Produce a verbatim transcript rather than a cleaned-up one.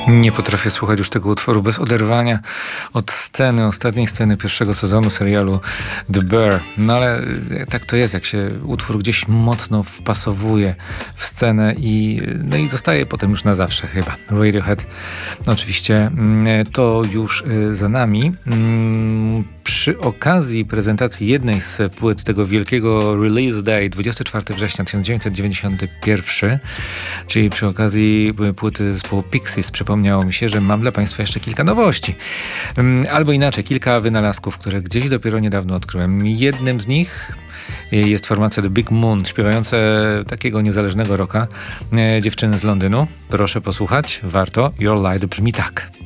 Nie potrafię słuchać już tego utworu bez oderwania od sceny, ostatniej sceny pierwszego sezonu serialu The Bear. No ale tak to jest, jak się utwór gdzieś mocno wpasowuje w scenę i, no i zostaje potem już na zawsze chyba. Radiohead oczywiście to już za nami. Przy okazji prezentacji jednej z płyt tego wielkiego release day, dwudziestego czwartego września tysiąc dziewięćset dziewięćdziesiątego pierwszego, czyli przy okazji płyty zespołu Pixies, przypomniało mi się, że mam dla Państwa jeszcze kilka nowości. Albo inaczej, kilka wynalazków, które gdzieś dopiero niedawno odkryłem. Jednym z nich jest formacja The Big Moon, śpiewające takiego niezależnego rocka dziewczyny z Londynu. Proszę posłuchać, warto. Your Light brzmi tak.